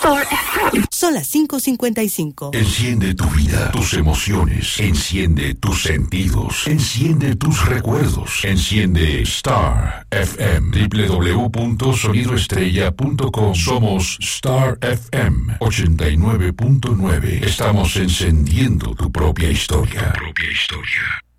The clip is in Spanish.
Star FM. Son las 5:55. Enciende tu vida, tus emociones. Enciende tus sentidos. Enciende tus recuerdos. Enciende Star FM. www.sonidoestrella.com. Somos Star FM 89.9. Estamos encendiendo tu propia historia.